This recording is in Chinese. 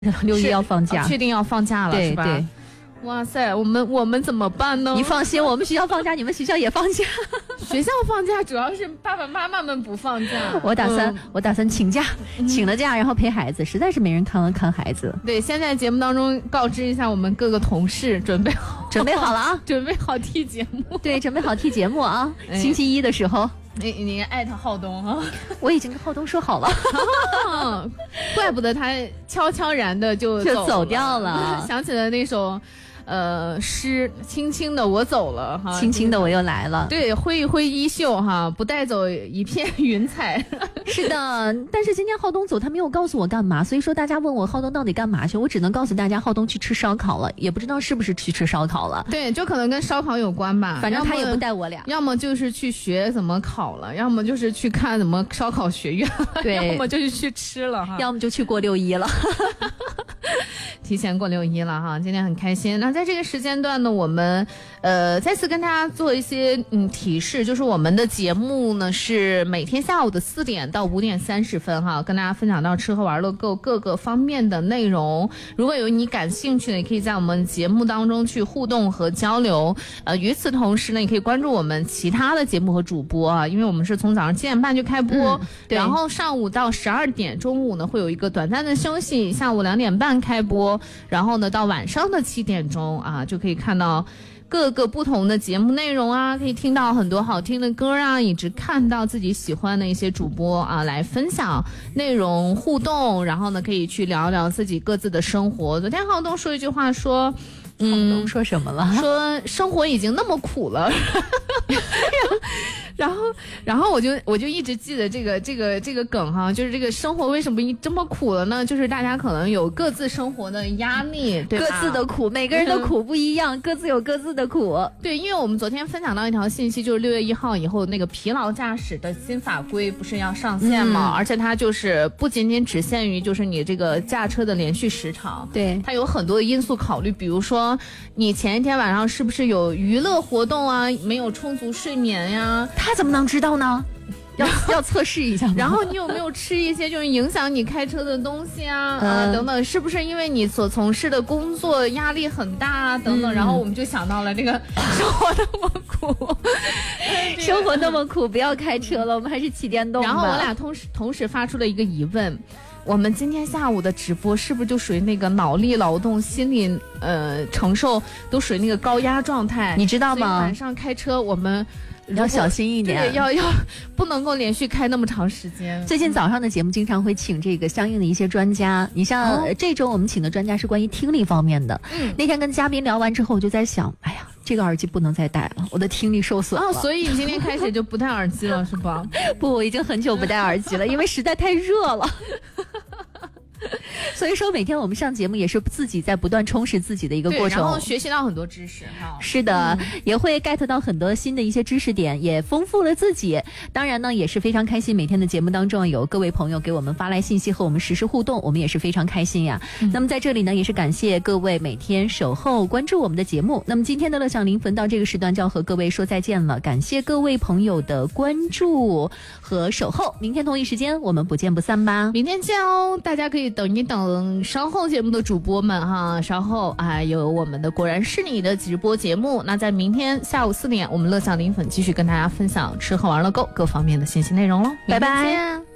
6·1要放假， 确定要放假了，是吧？ 对。 哇塞，我们怎么办呢？ 你放心，我们学校放假，你们学校也放假。 学校放假主要是爸爸妈妈们不放假。 我打算请假，请了假，然后陪孩子，实在是没人看孩子。 对，现在节目当中告知一下我们各个同事，准备好了啊，准备好替节目。 对，准备好替节目啊，星期一的时候。 你艾特浩东啊， 我已经跟浩东说好了。 怪不得他悄悄然的就走掉了。 想起了那首诗，轻轻的我走了哈， 轻轻的我又来了。 对，挥一挥衣袖哈，不带走一片云彩。 是的，但是今天浩东走，他没有告诉我干嘛，所以说大家问我浩东到底干嘛去，我只能告诉大家浩东去吃烧烤了，也不知道是不是去吃烧烤了。 对，就可能跟烧烤有关吧， 反正他也不带我俩， 要么就是去学怎么烤了，要么就是去看怎么烧烤学院， 对， 要么就是去吃了哈， 要么就去过6·1了。 提前过6·1了哈，今天很开心。那在这个时间段呢，我们再次跟大家做一些提示，就是我们的节目呢是每天下午的4点到5点30分哈，跟大家分享到吃喝玩乐购各个方面的内容。如果有你感兴趣的，也可以在我们节目当中去互动和交流。与此同时呢，也可以关注我们其他的节目和主播啊，因为我们是从早上7点半就开播，然后上午到12点，中午呢会有一个短暂的休息，下午2点半开播，然后呢到晚上的7点钟啊，就可以看到各个不同的节目内容啊，可以听到很多好听的歌啊，一直看到自己喜欢的一些主播啊来分享内容互动，然后呢可以去聊聊自己各自的生活。昨天浩东说一句话说， 说什么了？ 说生活已经那么苦了。然后我就一直记得这个梗哈，就是这个生活为什么这么苦了呢？就是大家可能有各自生活的压力，对吧？ 各自的苦，每个人的苦不一样，各自有各自的苦。 对，因为我们昨天分享到一条信息，就是6月1号以后那个疲劳驾驶的新法规不是要上线吗？而且它就是不仅仅只限于就是你这个驾车的连续时长， 对， 它有很多的因素考虑，比如说你前一天晚上是不是有娱乐活动啊，没有充足睡眠呀？ 他怎么能知道呢？要测试一下吗？ 然后你有没有吃一些就是影响你开车的东西啊？等等，是不是因为你所从事的工作压力很大啊？等等，然后我们就想到了这个生活那么苦， 生活那么苦，不要开车了，我们还是骑电动吧。 然后我俩同时发出了一个疑问。我们今天下午的直播是不是就属于那个脑力劳动、心理承受都属于那个高压状态？ 你知道吗？ 晚上开车我们要小心一点， 要不能够连续开那么长时间。 最近早上的节目经常会请这个相应的一些专家，你像这周我们请的专家是关于听力方面的。那天跟嘉宾聊完之后，我就在想，哎呀，这个耳机不能再戴了，我的听力受损了。 所以你今天开始就不戴耳机了是吧？ 不，我已经很久不戴耳机了，因为实在太热了。所以说每天我们上节目也是自己在不断充实自己的一个过程， 然后学习到很多知识哈。 是的，也会 get 到很多新的一些知识点，也丰富了自己。当然呢，也是非常开心，每天的节目当中有各位朋友给我们发来信息和我们实时互动，我们也是非常开心呀。那么在这里呢，也是感谢各位每天守候关注我们的节目。那么今天的乐享临汾到这个时段就要和各位说再见了，感谢各位朋友的关注和守候，明天同一时间我们不见不散吧。 明天见哦，大家可以等一等稍后节目的主播们哈，稍后有我们的果然是你的直播节目。那在明天下午4点，我们乐享临汾继续跟大家分享吃喝玩乐购各方面的信息内容喽， 拜拜。